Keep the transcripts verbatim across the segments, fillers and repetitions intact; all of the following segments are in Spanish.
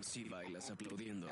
si bailas aplaudiendo.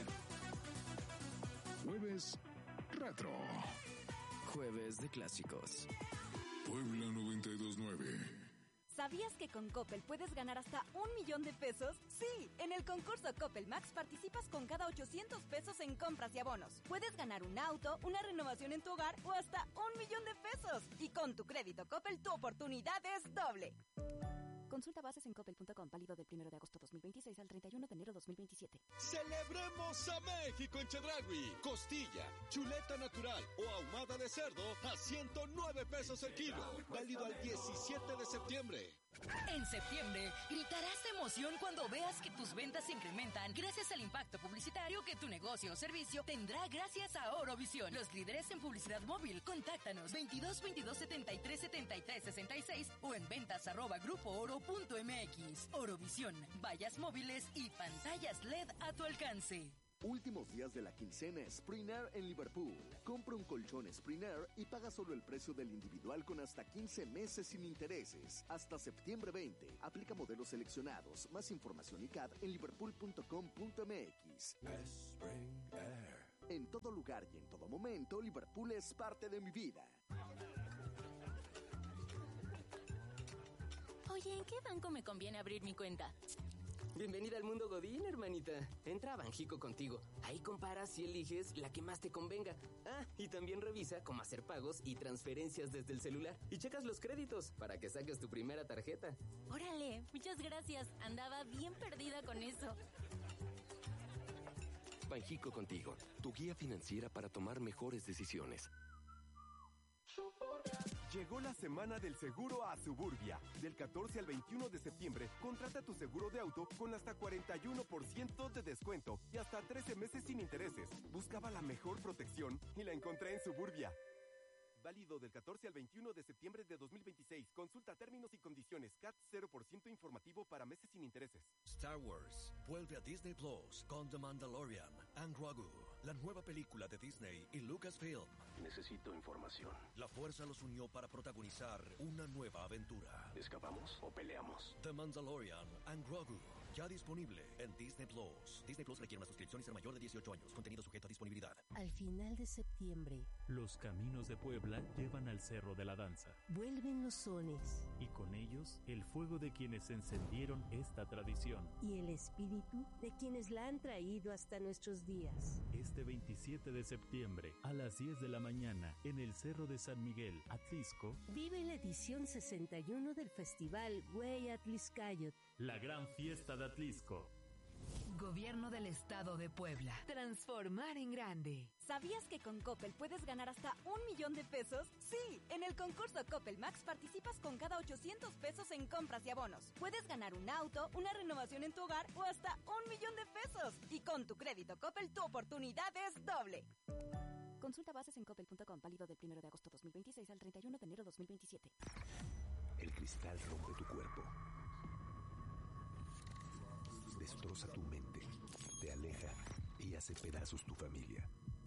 Jueves Retro. Jueves de clásicos. Puebla noventa y dos nueve. ¿Sabías que con Coppel puedes ganar hasta un millón de pesos? Sí, en el concurso Coppel Max participas con cada ochocientos pesos en compras y abonos. Puedes ganar un auto, una renovación en tu hogar o hasta un millón de pesos. Y con tu crédito Coppel, tu oportunidad es doble. Consulta bases en coppel punto com, válido del primero de agosto dos mil veintiséis al treinta y uno de enero dos mil veintisiete. ¡Celebremos a México en Chedraui! Costilla, chuleta natural o ahumada de cerdo a ciento nueve pesos el kilo. Válido al diecisiete de septiembre. En septiembre, gritarás de emoción cuando veas que tus ventas se incrementan gracias al impacto publicitario que tu negocio o servicio tendrá gracias a Orovisión. Los líderes en publicidad móvil, contáctanos veintidós veintidós setenta y tres setenta y tres sesenta y seis o en ventas arroba grupo oro punto mx. Orovisión, vallas móviles y pantallas L E D a tu alcance. Últimos días de la quincena Spring Air en Liverpool. Compra un colchón Spring Air y paga solo el precio del individual con hasta quince meses sin intereses. Hasta septiembre veinte. Aplica modelos seleccionados. Más información y C A D en liverpool punto com punto mx. Spring Air. En todo lugar y en todo momento, Liverpool es parte de mi vida. Oye, ¿en qué banco me conviene abrir mi cuenta? Bienvenida al mundo Godín, hermanita. Entra a Banjico contigo. Ahí comparas y eliges la que más te convenga. Ah, y también revisa cómo hacer pagos y transferencias desde el celular. Y checas los créditos para que saques tu primera tarjeta. Órale, muchas gracias. Andaba bien perdida con eso. Banjico contigo, tu guía financiera para tomar mejores decisiones. Llegó la semana del seguro a Suburbia. Del catorce al veintiuno de septiembre, contrata tu seguro de auto con hasta cuarenta y uno por ciento de descuento y hasta trece meses sin intereses. Buscaba la mejor protección y la encontré en Suburbia. Válido del catorce al veintiuno de septiembre de dos mil veintiséis. Consulta términos y condiciones. C A T cero por ciento informativo para meses sin intereses. Star Wars vuelve a Disney Plus con The Mandalorian and Grogu, la nueva película de Disney y Lucasfilm. Necesito información. La fuerza los unió para protagonizar una nueva aventura. ¿Escapamos o peleamos? The Mandalorian and Grogu, ya disponible en Disney Plus. Disney Plus requiere una suscripción y ser mayor de dieciocho años. Contenido sujeto a disponibilidad. Al final de septiembre, los caminos de Puebla llevan al Cerro de la Danza. Vuelven los sones. Y con ellos, el fuego de quienes encendieron esta tradición. Y el espíritu de quienes la han traído hasta nuestros días. Este veintisiete de septiembre, a las diez de la mañana, en el Cerro de San Miguel, Atlisco, vive la edición sesenta y uno del Festival Güey Atliscayot. La gran fiesta de Atlisco. Gobierno del Estado de Puebla. Transformar en grande. ¿Sabías que con Coppel puedes ganar hasta un millón de pesos? Sí, en el concurso Coppel Max participas con cada ochocientos pesos en compras y abonos. Puedes ganar un auto, una renovación en tu hogar o hasta un millón de pesos. Y con tu crédito Coppel, tu oportunidad es doble. Consulta bases en coppel punto com, válido del primero de agosto dos mil veintiséis al treinta y uno de enero dos mil veintisiete. El cristal rompe tu cuerpo. Destroza tu mente, te aleja y hace pedazos tu familia.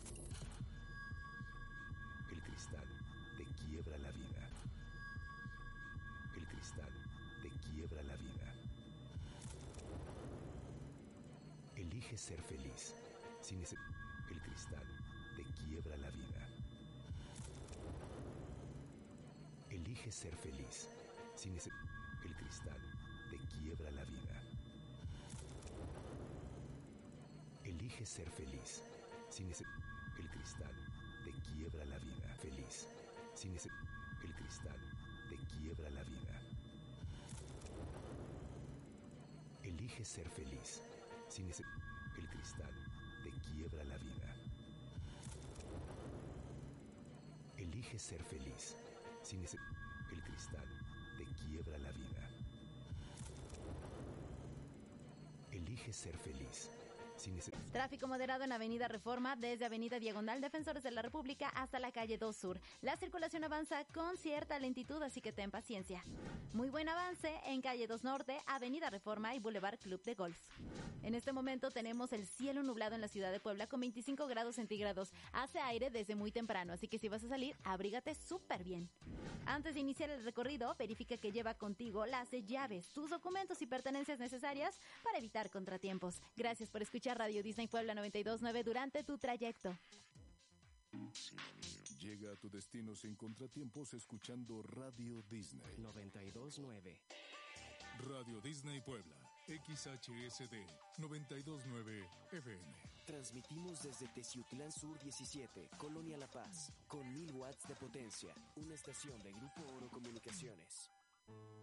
El cristal te quiebra la vida. El cristal te quiebra la vida. Elige ser feliz. Sin ese... El cristal te quiebra la vida. Elige ser feliz. Sin ese... El cristal te quiebra la vida. Elige ser feliz. Sin ese... El cristal te quiebra la vida. Feliz. Sin ese... El cristal te quiebra la vida. Elige ser feliz. Sin ese... El cristal te quiebra la vida. Elige ser feliz. Sin ese... El cristal te quiebra la vida. Elige ser feliz. Sin ese... Tráfico moderado en Avenida Reforma, desde Avenida Diagonal Defensores de la República hasta la calle dos Sur. La circulación avanza con cierta lentitud, así que ten paciencia. Muy buen avance en Calle dos Norte, Avenida Reforma y Boulevard Club de Golf. En este momento tenemos el cielo nublado en la ciudad de Puebla con veinticinco grados centígrados. Hace aire desde muy temprano, así que si vas a salir, abrígate súper bien. Antes de iniciar el recorrido, verifica que lleva contigo las llaves, tus documentos y pertenencias necesarias para evitar contratiempos. Gracias por escuchar Radio Disney Puebla noventa y dos punto nueve durante tu trayecto. Llega a tu destino sin contratiempos escuchando Radio Disney noventa y dos punto nueve. Radio Disney Puebla, X H S D noventa y dos punto nueve F M. Transmitimos desde Teciutlán Sur diecisiete, Colonia La Paz, con mil watts de potencia. Una estación de Grupo Oro Comunicaciones.